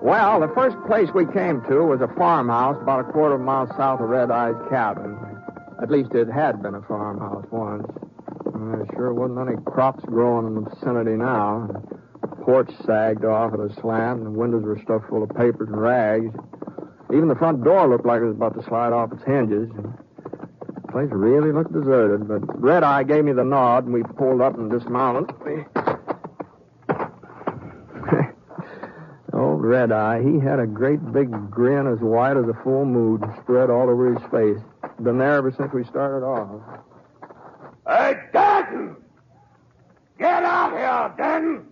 Well, the first place we came to was a farmhouse about a quarter of a mile south of Red Eye's cabin. At least it had been a farmhouse once. There sure wasn't any crops growing in the vicinity now. The porch sagged off at a slant, and the windows were stuffed full of papers and rags. Even the front door looked like it was about to slide off its hinges. The place really looked deserted, but Red Eye gave me the nod, and we pulled up and dismounted. Old Red Eye, he had a great big grin as white as a full moon spread all over his face. Been there ever since we started off. Hey, Denton! Get out here, Denton!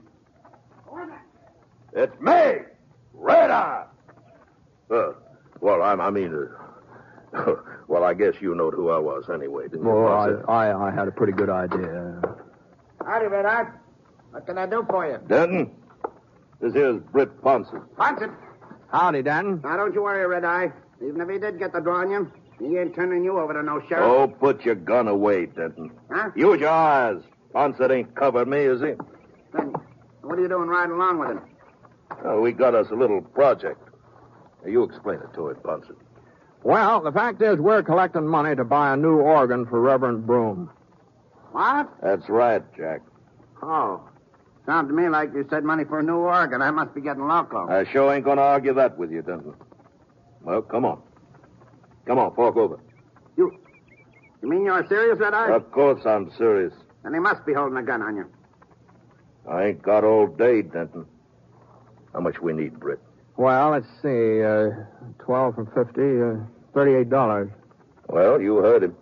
It's me, Red Eye. Well, well, I guess you knowed who I was anyway, didn't you? Oh, I had a pretty good idea. Howdy, Red Eye. What can I do for you? Denton, this here's Britt Ponson. Ponson? Howdy, Denton. Now, don't you worry, Red Eye. Even if he did get the draw on you, he ain't turning you over to no sheriff. Oh, put your gun away, Denton. Huh? Use your eyes. Ponson ain't covered me, is he? Then what are you doing riding along with him? Oh, we got us a little project. Now, you explain it to him, Ponson. Well, the fact is we're collecting money to buy a new organ for Reverend Broom. What? That's right, Jack. Oh. Sounds to me like you said money for a new organ. I must be getting loco. I sure ain't gonna argue that with you, Denton. Well, come on. Come on, fork over. You mean you're serious, Red Eye? Of course I'm serious. Then he must be holding a gun on you. I ain't got all day, Denton. How much we need, Britt? Well, let's see. 12 from 50, $38. Well, you heard him.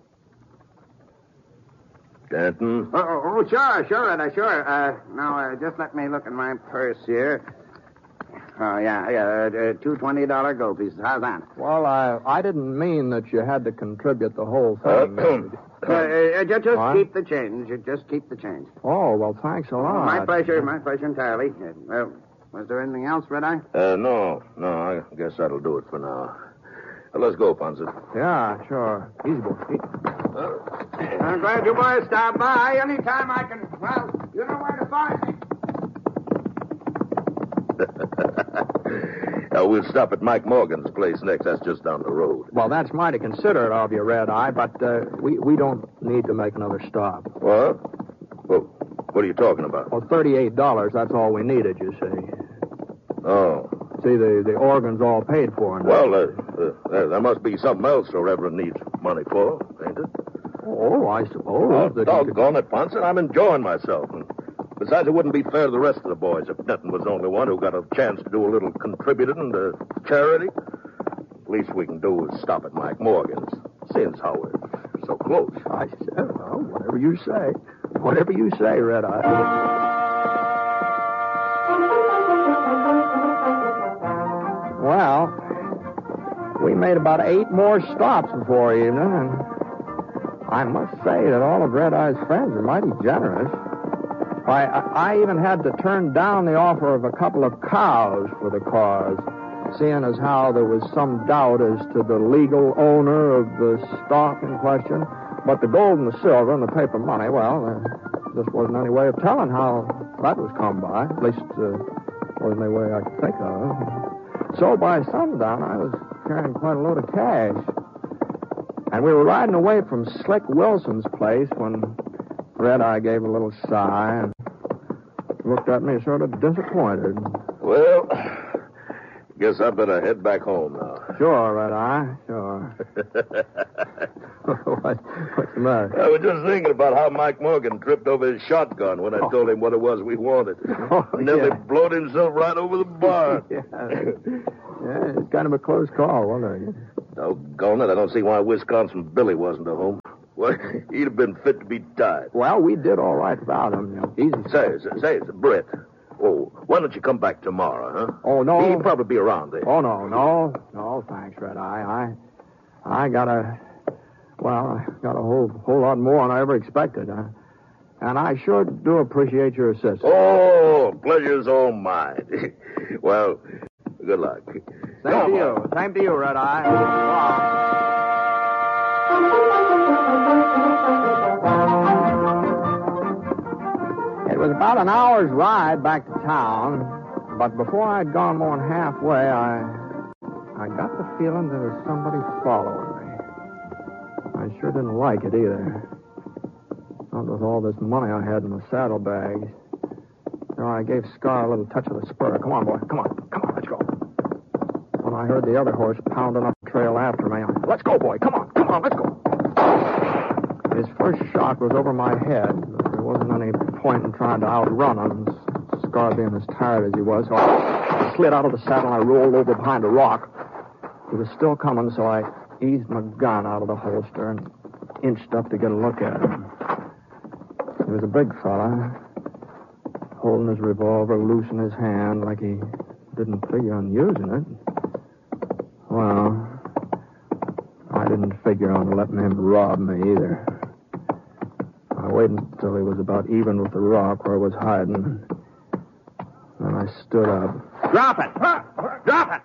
Denton? Sure, Red Eye, sure. Now, just let me look in my purse here. Oh, yeah, two $20 gold pieces. How's that? Well, I didn't mean that you had to contribute the whole thing. Just What? keep the change. Just keep the change. Oh, well, thanks a lot. My pleasure entirely. Well, was there anything else, Red Eye? No, I guess that'll do it for now. Let's go, Ponson. Yeah, sure. Easy, boy. I'm glad you boys stopped by. Anytime I can, well, you know where to find me. We'll stop at Mike Morgan's place next. That's just down the road. Well, that's mighty considerate of you, Red Eye, but we don't need to make another stop. What? Well, what are you talking about? Well, $38, that's all we needed, you see. Oh. See, the organ's all paid for now. Well, there must be something else the Reverend needs money for, ain't it? Oh, I suppose. that he could- Doggone it, Ponson. I'm enjoying myself. And besides, it wouldn't be fair to the rest of the boys if Denton was the only one who got a chance to do a little contributing to charity. Least we can do is stop at Mike Morgan's, seeing as how we're so close. I said, well, whatever you say. Whatever you say, Red Eye. Well, we made about 8 more stops before evening, and I must say that all of Red Eye's friends are mighty generous. I even had to turn down the offer of a couple of cows for the cause, seeing as how there was some doubt as to the legal owner of the stock in question. But the gold and the silver and the paper money, well, there just wasn't any way of telling how that was come by. At least, wasn't any way I could think of. So by sundown, I was carrying quite a load of cash. And we were riding away from Slick Wilson's place when Red Eye gave a little sigh and looked at me sort of disappointed. Well, guess I better head back home now. Sure, Red Eye, sure. What's the matter? I was just thinking about how Mike Morgan tripped over his shotgun when I told him what it was we wanted. Oh, Nearly yeah. blowed himself right over the barn. Yeah, it's kind of a close call, wasn't it? Doggone it, I don't see why Wisconsin Billy wasn't at home. Well, he'd have been fit to be tied. Well, we did all right without him. Easy. Say, Britt. Oh, why don't you come back tomorrow, huh? Oh, no. He'll probably be around there. Oh, no, thanks, Red Eye. I got a whole lot more than I ever expected. And I sure do appreciate your assistance. Oh, pleasure's all mine. Well, good luck. Same to you, Red Eye. It was about an hour's ride back to town. but before I'd gone more than halfway, I got the feeling there was somebody following me. I sure didn't like it either. Not with all this money I had in the saddlebags. So I gave Scar a little touch of the spur. Come on, boy. Come on, let's go. When I heard the other horse pounding up the trail after me, let's go, boy. Come on, let's go. His first shot was over my head. There wasn't any point in trying to outrun him, Scar being as tired as he was. So I slid out of the saddle and I rolled over behind a rock. He was still coming, so I eased my gun out of the holster and inched up to get a look at him. He was a big fella, holding his revolver loose in his hand like he didn't figure on using it. Well, I didn't figure on letting him rob me either. I waited until he was about even with the rock where I was hiding. Then I stood up. Drop it! Drop it!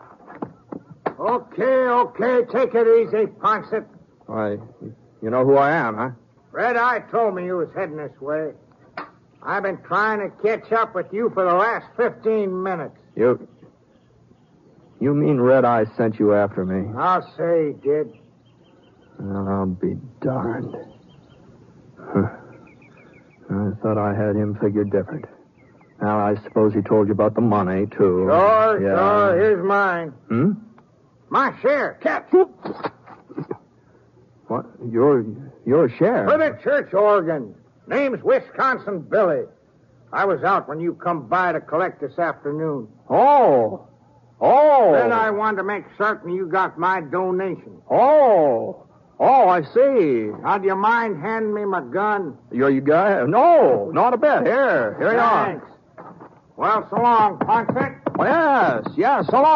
Okay, take it easy, Ponset. Why, you know who I am, huh? Red Eye told me you was heading this way. I've been trying to catch up with you for the last 15 minutes. You mean Red Eye sent you after me? I'll say he did. Well, I'll be darned. I thought I had him figured different. Now, I suppose he told you about the money, too. Sure. Here's mine. My share. Catch. What? Your share? For the church organ. Name's Wisconsin Billy. I was out when you come by to collect this afternoon. Oh. Then I wanted to make certain you got my donation. Oh, I see. Now, do you mind handing me my gun? You guy? No, not a bit. Here you are. Thanks. Well, so long, Ponset. Yes, so long.